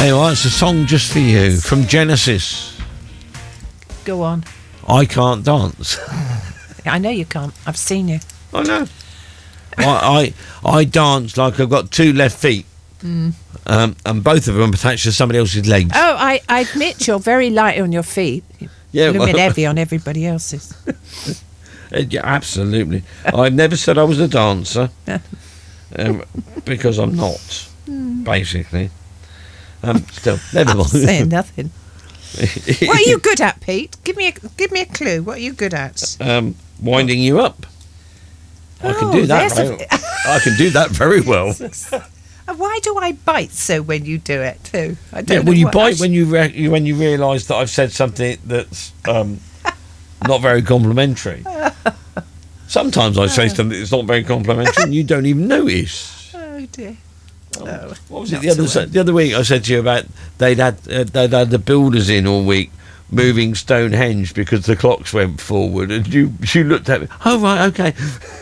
Anyway, it's a song just for you from Genesis. Go on. I can't dance. I know you can't. I've seen you. I know. I dance like I've got two left feet. And both of them attached to somebody else's legs. Oh, I admit you're very light on your feet. Yeah, Blooming heavy on everybody else's. Yeah, absolutely. I've never said I was a dancer, because I'm not, basically. Still, never mind. Saying nothing. What are you good at, Pete? Give me a clue. What are you good at? Winding you up. I can do that. I can do that very well. Why do I bite so when you do it too? I don't know. Well, you bite when you realise that I've said something that's not very complimentary. Sometimes I say something that's not very complimentary, and you don't even notice. Oh dear. No, what was it the other week? I said to you about they'd had the builders in all week moving Stonehenge because the clocks went forward, and you looked at me. Oh right, okay.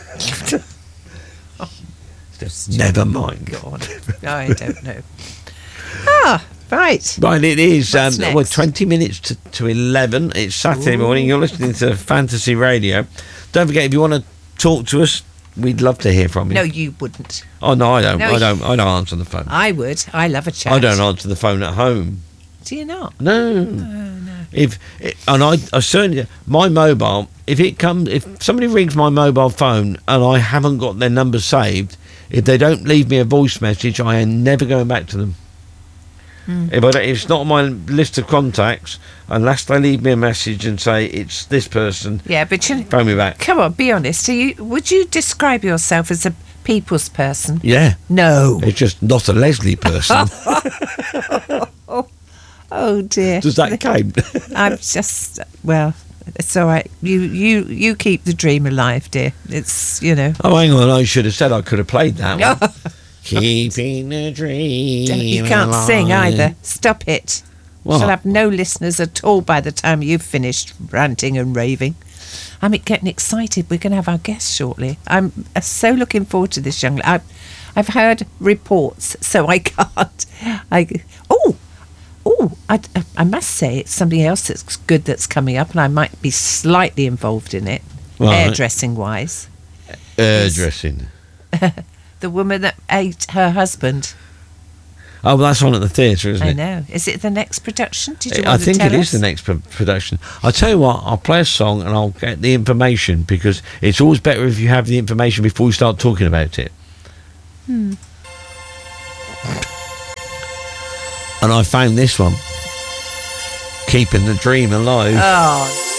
Never mind. God, I don't know. Right. Right, it is. What's next? Well, 20 minutes to 11. It's Saturday morning. You're listening to Fantasy Radio. Don't forget, if you want to talk to us, we'd love to hear from you. No, you wouldn't. Oh no, I don't. No, I don't answer the phone. I would. I love a chat. I don't answer the phone at home. Do you not? No. No. I certainly, my mobile. If somebody rings my mobile phone and I haven't got their number saved, if they don't leave me a voice message, I am never going back to them. If it's not on my list of contacts, unless they leave me a message and say it's this person, Yeah, but phone me back. Come on, be honest. Would you describe yourself as a people's person? Yeah. No. It's just not a Leslie person. Oh dear. Does that count? I'm just it's all right. You keep the dream alive, dear. It's Oh, hang on. I should have said I could have played that one. Keeping the dream You can't alive. sing either. Stop it. What? Shall have no listeners at all by the time you've finished ranting and raving. I'm getting excited. We're going to have our guest shortly. I'm so looking forward to this young lady. I've heard reports, so I can't. I must say it's something else that's good that's coming up, and I might be slightly involved in it, Right. hairdressing wise. Hairdressing. The woman that ate her husband. Oh, well, that's on at the theatre, isn't I it? know. Is it the next production? Did you I want to think tell it is us? the next production. I'll tell you what, I'll play a song and I'll get the information, because it's always better if you have the information before you start talking about it. And I found this one, Keeping the Dream Alive. Oh,